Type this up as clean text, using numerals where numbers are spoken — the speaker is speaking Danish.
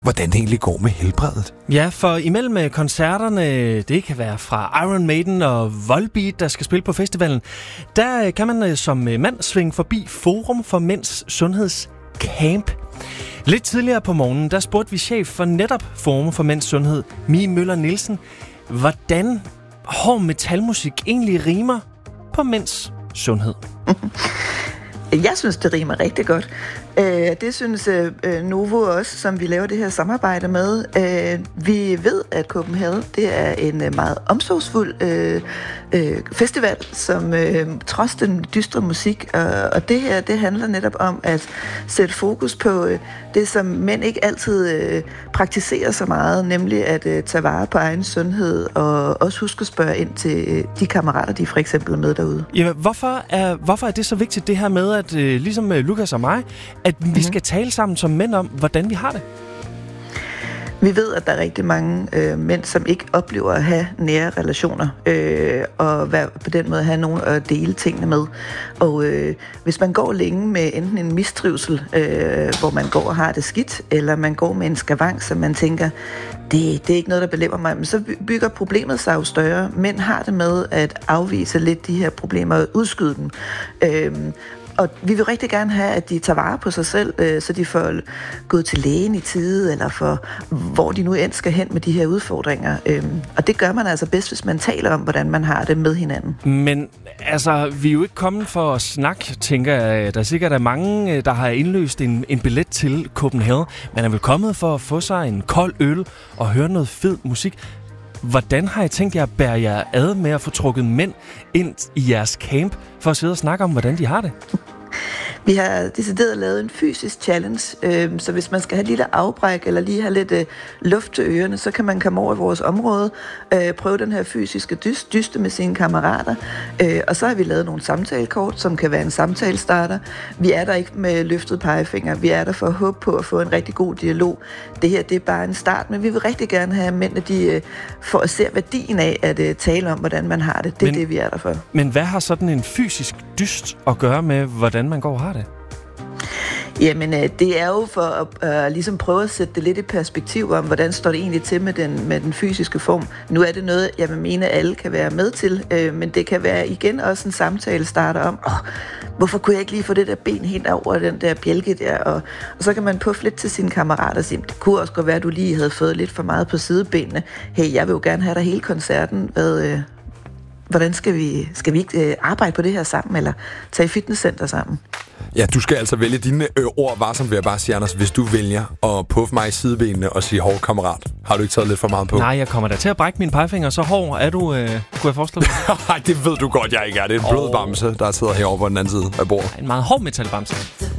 hvordan det egentlig går med helbredet. Ja, for imellem koncerterne, det kan være fra Iron Maiden og Volbeat, der skal spille på festivalen, der kan man som mand svinge forbi Forum for Mænds Sundhedscamp. Lidt tidligere på morgenen, der spurgte vi chef for netop Forum for Mænds Sundhed, Mie Møller Nielsen, hvordan hård metalmusik egentlig rimer på mænds sundhed. Jeg synes, det rimer rigtig godt. Det synes Novo også, som vi laver det her samarbejde med. Vi ved, at Copenhagen, det er en meget omsorgsfuld festival, som trods den dystre musik, og det her, det handler netop om at sætte fokus på det, som mænd ikke altid praktiserer så meget, nemlig at tage vare på egen sundhed, og også huske at spørge ind til de kammerater, de for eksempel er med derude. Ja, hvorfor er det så vigtigt, det her med, at ligesom Lukas og mig, at vi skal tale sammen som mænd om, hvordan vi har det? Vi ved, at der er rigtig mange mænd, som ikke oplever at have nære relationer, og på den måde have nogen at dele tingene med. Og hvis man går længe med enten en mistrivsel, hvor man går og har det skidt, eller man går med en skavank, som man tænker, det er ikke noget, der belemmer mig, men så bygger problemet sig jo større. Mænd har det med at afvise lidt de her problemer og udskyde dem. Og vi vil rigtig gerne have, at de tager vare på sig selv, så de får gået til lægen i tide, eller for hvor de nu end skal hen med de her udfordringer. Og det gør man altså bedst, hvis man taler om, hvordan man har det med hinanden. Men altså, vi er jo ikke kommet for at snakke, tænker jeg. Der er sikkert mange, der har indløst en billet til Copenhagen. Man er vel kommet for at få sig en kold øl og høre noget fed musik. Hvordan har I tænkt jer at bære jer ad med at få trukket mænd ind i jeres camp for at sidde og snakke om, hvordan de har det? Vi har decideret lavet en fysisk challenge, så hvis man skal have et lille afbræk eller lige have lidt luft til ørerne, så kan man komme over i vores område, prøve den her fysiske dyste med sine kammerater, og så har vi lavet nogle samtalekort, som kan være en samtalestarter. Vi er der ikke med løftet pegefinger, vi er der for at håbe på at få en rigtig god dialog. Det her, det er bare en start, men vi vil rigtig gerne have mænd, de for at se værdien af at tale om, hvordan man har det. Det er det, vi er der for. Men hvad har sådan en fysisk dyst at gøre med, hvordan man går og har det? Jamen, det er jo for at ligesom prøve at sætte det lidt i perspektiv om, hvordan står det egentlig til med den fysiske form. Nu er det noget, jeg vil mene, at alle kan være med til, men det kan være igen også en samtale starter om, hvorfor kunne jeg ikke lige få det der ben helt over den der bjælke der, og så kan man puffe lidt til sine kammerater og sige, det kunne også godt være, at du lige havde fået lidt for meget på sidebenene. Hey, jeg vil jo gerne have dig hele koncerten. Hvordan skal vi ikke arbejde på det her sammen, eller tage i fitnesscenter sammen? Ja, du skal altså vælge dine ord varsomt, vil jeg bare sige, Anders. Hvis du vælger at puffe mig i sidebenene og sige, hård kammerat, har du ikke taget lidt for meget på? Nej, jeg kommer da til at brække mine pegefinger. Så hård er du, kunne jeg forestille mig? Nej, det ved du godt, jeg ikke er. Det er en blød bamse, der sidder herovre på den anden side af bordet. En meget hård metalbamse.